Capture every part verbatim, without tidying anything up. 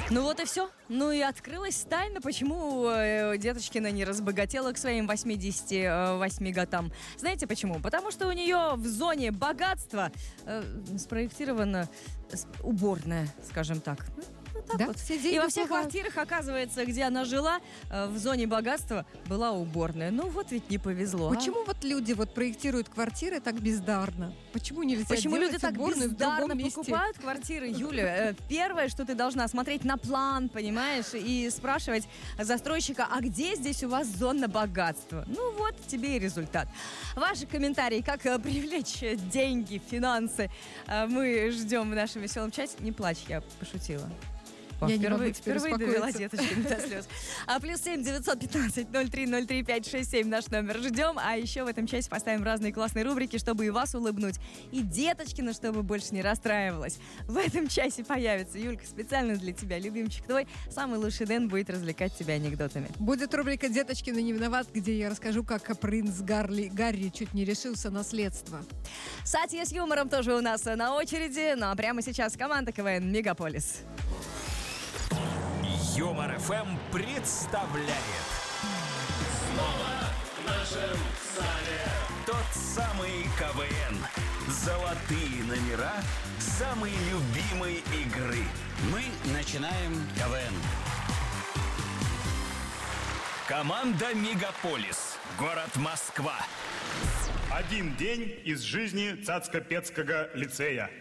Ну вот и все. Ну и открылась тайна, почему э, Деточкина не разбогатела к своим восьмидесяти восьми годам. Знаете почему? Потому что у нее в зоне богатства э, спроектирована уборная, скажем так. Вот так да? вот. Все И во всех бывают. квартирах, оказывается, где она жила, э, в зоне богатства была уборная. Ну вот ведь не повезло. Почему а? вот люди вот проектируют квартиры так бездарно? Почему нельзя Почему делать люди так уборную в бездарно другом месте? покупают квартиры, Юля? Э, Первое, что ты должна смотреть на план, понимаешь, и спрашивать застройщика, а где здесь у вас зона богатства? Ну вот тебе и результат. Ваши комментарии, как э, привлечь деньги, финансы, э, мы ждем в нашем веселом чате. Не плачь, я пошутила. О, Я впервые, не могу теперь впервые довела успокоиться. Деточкину до слез. А плюс семь девятьсот пятнадцать ноль три ноль три пять шесть семь наш номер ждем. А еще в этом часе поставим разные классные рубрики, чтобы и вас улыбнуть. И Деточкина, чтобы больше не расстраивалась. В этом часе появится, Юлька, специально для тебя, любимчик твой. Самый лучший Дэн будет развлекать тебя анекдотами. Будет рубрика «Деточкина не виноват», где я расскажу, как принц Гарри, Гарри чуть не решился наследство. Сатья с юмором тоже у нас на очереди. Ну а прямо сейчас команда КВН «Мегаполис». Юмор эф эм представляет Снова в нашем зале тот самый КВН. Золотые номера самой любимой игры. Мы начинаем КВН. Команда «Мегаполис». Город Москва. Один день из жизни Цацко-Пецкого лицея.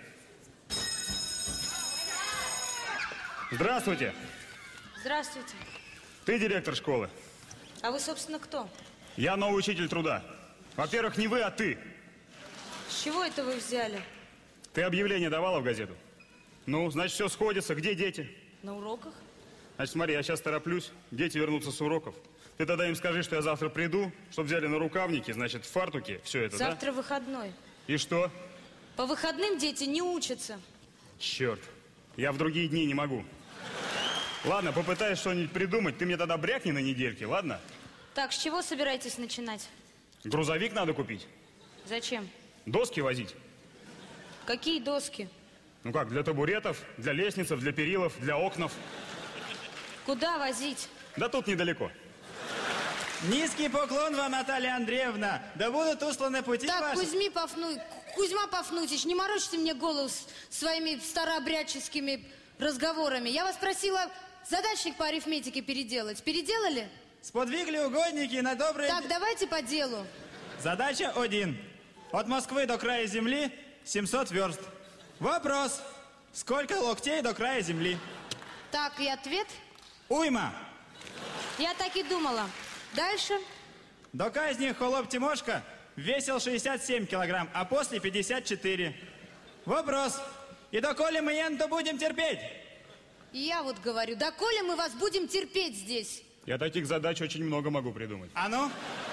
Здравствуйте. Здравствуйте. Ты директор школы. А вы, собственно, кто? Я новый учитель труда. Во-первых, не вы, а ты. С чего это вы взяли? Ты объявление давала в газету? Ну, значит, все сходится. Где дети? На уроках? Значит, смотри, я сейчас тороплюсь. Дети вернутся с уроков. Ты тогда им скажи, что я завтра приду, чтобы взяли на рукавники, значит, в фартуке, все это, Завтра выходной. да? И что? По выходным дети не учатся. Черт, я в другие дни не могу. Ладно, попытаюсь что-нибудь придумать. Ты мне тогда брякни на недельке, ладно? Так, с чего собираетесь начинать? Грузовик надо купить. Зачем? Доски возить. Какие доски? Ну как, для табуретов, для лестниц, для перилов, для окнов. Куда возить? Да тут недалеко. Низкий поклон вам, Наталья Андреевна. Да будут усланы пути Так, ваши. Кузьми Пафну... Кузьма Пафнутич, не морочьте мне голову с своими старообрядческими разговорами. Я вас просила задачник по арифметике переделать. Переделали? Сподвигли угодники на добрые... Так, давайте по делу. Задача один. От Москвы до края земли семьсот верст. Вопрос. Сколько локтей до края земли? Так, и ответ? Уйма. Я так и думала. Дальше? До казни холоп Тимошка весил шестьдесят семь килограмм, а после пятьдесят четыре. Вопрос. И доколе мы ен, то будем терпеть? И я вот говорю, доколе мы вас будем терпеть здесь? Я таких задач очень много могу придумать. А ну?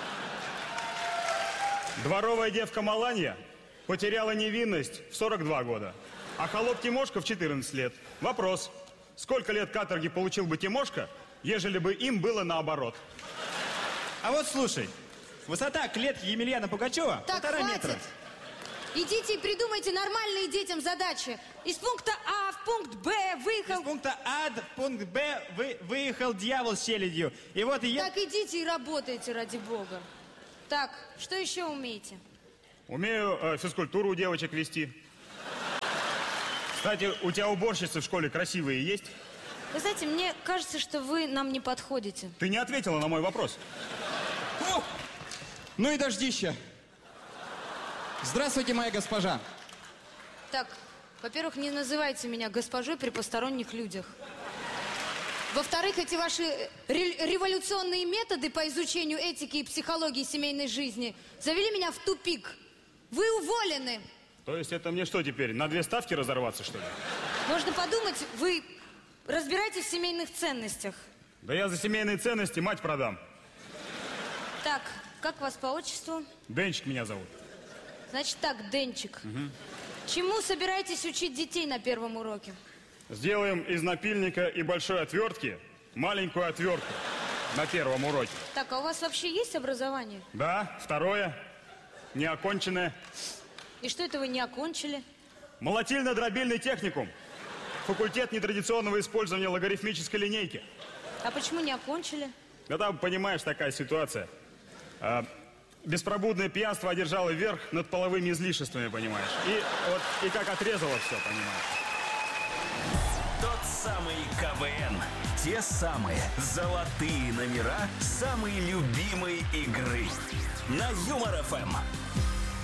Дворовая девка Маланья потеряла невинность в сорок два года, а холоп Тимошка в четырнадцать лет. Вопрос. Сколько лет каторги получил бы Тимошка, ежели бы им было наоборот? А вот слушай. Высота клетки Емельяна Пугачева Так, полтора хватит. метра. Идите и придумайте нормальные детям задачи. Из пункта А в пункт Б выехал... Из пункта А в пункт Б вы, выехал дьявол с челядью. И вот и я... Так идите и работайте, ради бога. Так, что еще умеете? Умею э, физкультуру у девочек вести. Кстати, у тебя уборщицы в школе красивые есть? Вы знаете, мне кажется, что вы нам не подходите. Ты не ответила на мой вопрос. О! Ну и дождища. Здравствуйте, моя госпожа. Так, во-первых, не называйте меня госпожой при посторонних людях. Во-вторых, эти ваши ре- революционные методы по изучению этики и психологии семейной жизни завели меня в тупик. Вы уволены. То есть это мне что теперь, на две ставки разорваться, что ли? Можно подумать, вы разбираетесь в семейных ценностях. Да я за семейные ценности мать продам. Так, как вас по отчеству? Денчик меня зовут. Значит так, Денчик. Угу. Чему собираетесь учить детей на первом уроке? Сделаем из напильника и большой отвертки маленькую отвертку на первом уроке. Так, а у вас вообще есть образование? Да, второе, неоконченное. И что это вы не окончили? Молотильно-дробильный техникум. факультет нетрадиционного использования логарифмической линейки. А почему не окончили? Да там, понимаешь, такая ситуация. А, беспробудное пьянство одержало верх над половыми излишествами, понимаешь. И вот, и как отрезало все, понимаешь. Тот самый КВН. Те самые золотые номера самой любимой игры. На Юмор ФМ.